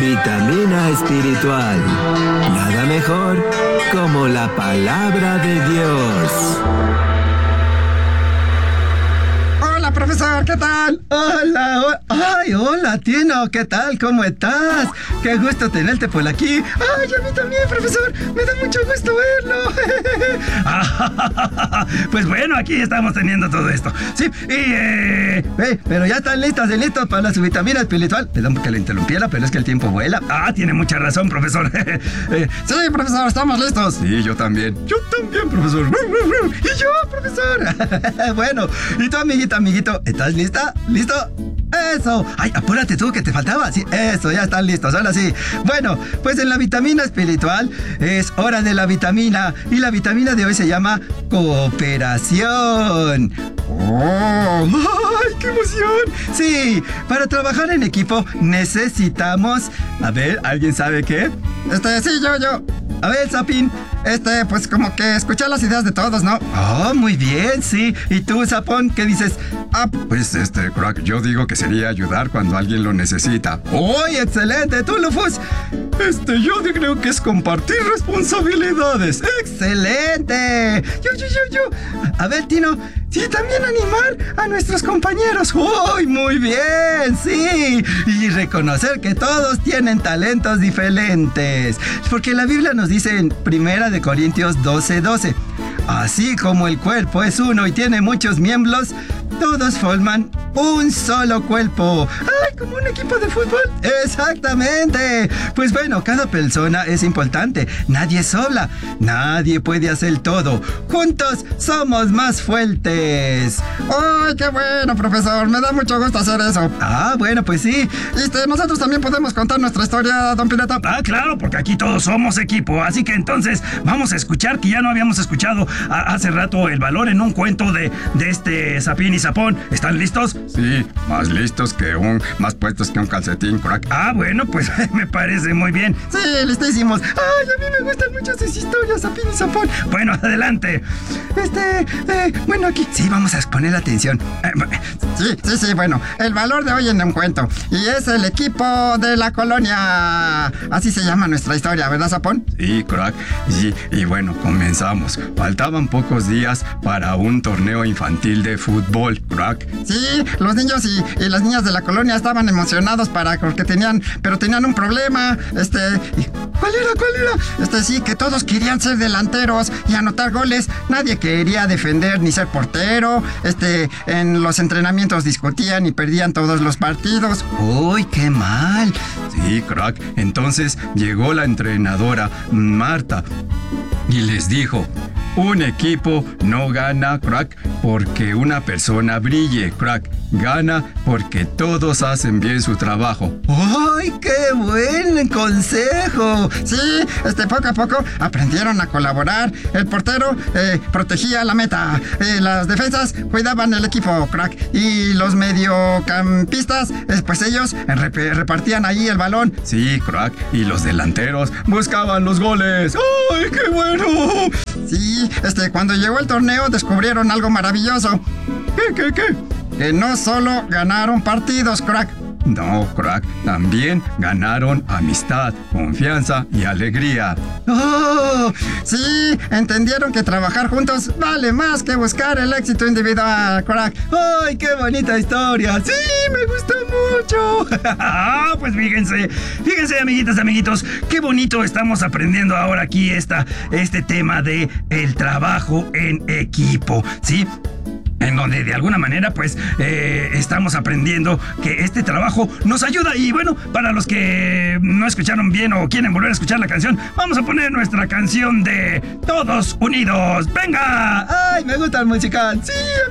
Vitamina espiritual. Nada mejor como la palabra de Dios. Hola, profesor, ¿qué tal? Hola, Tino, ¿qué tal? ¿Cómo estás? Qué gusto tenerte por aquí. Ay, a mí también, profesor, me da mucho gusto verlo. Pues bueno, aquí estamos teniendo todo esto. Sí, pero ya están listos para su vitamina espiritual. Perdón que lo interrumpiera, pero es que el tiempo vuela. Tiene mucha razón, profesor. Sí, profesor, estamos listos. Sí, yo también. Yo también, profesor. Y yo, profesor. Bueno, ¿y tú, amiguito? ¿Estás lista? ¿Listo? ¡Eso! ¡Ay, apúrate tú, que te faltaba! Sí, eso, ya están listos, ahora sí. Bueno, pues en la vitamina espiritual es hora de la vitamina. Y la vitamina de hoy se llama cooperación. ¡Oh! ¡Ay, qué emoción! Sí, para trabajar en equipo necesitamos... A ver, ¿alguien sabe qué? Sí, yo. A ver, Sapín. Pues como que escuchar las ideas de todos, ¿no? Oh, muy bien, sí. ¿Y tú, Sapón, qué dices? Pues Crack, yo digo que sería ayudar cuando alguien lo necesita. ¡Uy, excelente! ¿Tú, Lufus? Yo creo que es compartir responsabilidades. ¡Excelente! Yo. A ver, Tino, sí, también animar a nuestros compañeros. ¡Uy, muy bien! Sí. Y reconocer que todos tienen talentos diferentes. Porque la Biblia nos dice en 1 de Corintios 12:12. Así como el cuerpo es uno y tiene muchos miembros, todos forman un solo cuerpo. ¡Ay, como un equipo de fútbol! ¡Exactamente! Pues bueno, cada persona es importante. Nadie es sola. Nadie puede hacer todo. Juntos somos más fuertes. ¡Ay, qué bueno, profesor! Me da mucho gusto hacer eso. Bueno, pues sí. Nosotros también podemos contar nuestra historia, don Pirata. Claro, porque aquí todos somos equipo. Así que entonces vamos a escuchar, que ya no habíamos escuchado hace rato, el valor en un cuento de Sapín y Sapón. ¿Están listos? Sí, más listos más puestos que un calcetín, Crack. Bueno, pues me parece muy bien. Sí, listísimos. Ay, a mí me gustan mucho sus historias, Sapín y Sapón. Bueno, adelante. Bueno, aquí. Sí, vamos a exponer la atención. Sí, bueno, el valor de hoy en un cuento. Y es el equipo de la colonia. Así se llama nuestra historia, ¿verdad, Sapón? Sí, Crack. Sí, y bueno, comenzamos. Faltaban pocos días para un torneo infantil de fútbol, Crack. Sí, los niños y las niñas de la colonia estaban emocionados porque tenían un problema. ¿Cuál era? Sí, que todos querían ser delanteros y anotar goles. Nadie quería defender ni ser portero. En los entrenamientos discutían y perdían todos los partidos. ¡Uy, qué mal! Sí, Crack. Entonces llegó la entrenadora, Marta, y les dijo: un equipo no gana, Crack, porque una persona brille, Crack. Gana porque todos hacen bien su trabajo. ¡Ay, qué buen consejo! Sí, poco a poco aprendieron a colaborar. El portero protegía la meta. Las defensas cuidaban el equipo, Crack. Y los mediocampistas, pues ellos repartían ahí el balón. Sí, Crack. Y los delanteros buscaban los goles. ¡Ay, qué bueno! Sí, cuando llegó el torneo descubrieron algo maravilloso. ¿Qué? Que no solo ganaron partidos, Crack. No, Crack, también ganaron amistad, confianza y alegría. ¡Oh! Sí, entendieron que trabajar juntos vale más que buscar el éxito individual, Crack. ¡Ay, qué bonita historia! ¡Sí, me gustó mucho! Pues fíjense, amiguitos, qué bonito estamos aprendiendo ahora aquí este tema de el trabajo en equipo, ¿sí? En donde de alguna manera pues estamos aprendiendo que este trabajo nos ayuda. Y bueno, para los que no escucharon bien o quieren volver a escuchar la canción, vamos a poner nuestra canción de Todos Unidos. ¡Venga! ¡Ay, me gusta el musical! ¡Sí!